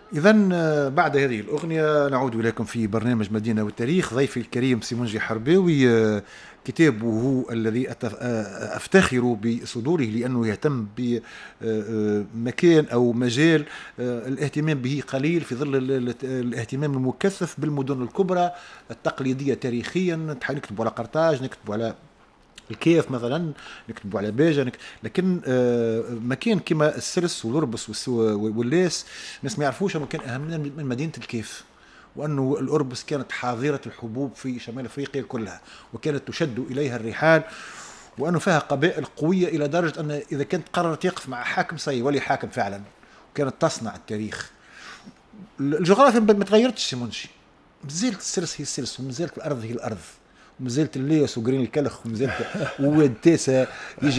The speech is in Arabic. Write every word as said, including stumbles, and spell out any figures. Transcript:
إذا بعد هذه الأغنية نعود إليكم في برنامج مدينة والتاريخ. ضيفي الكريم سي منجي حرباوي، كتابه الذي أفتخر بصدوره لأنه يهتم بمكان أو مجال الاهتمام به قليل في ظل الاهتمام المكثف بالمدن الكبرى التقليدية تاريخيا. نكتبوا على قرطاج، نكتبوا على الكيف مثلا، نكتبوا على باجة نكتب. لكن مكان كما السرس والأربس واللاس الناس ما يعرفوش انه كان اهم من مدينة الكيف، وانه الأربس كانت حاضرة الحبوب في شمال افريقيا كلها وكانت تشد اليها الرحال، وانه فيها قبائل قوية الى درجة ان اذا كانت قررت يقف مع حاكم سيولي حاكم فعلا، وكانت تصنع التاريخ. الجغرافيا ما تغيرتش منشي، مازالت السرس هي السرس، ومازالت الارض هي الارض، ومازالت الليس وقرين الكلخ، ومازالت وواد تاسع يجي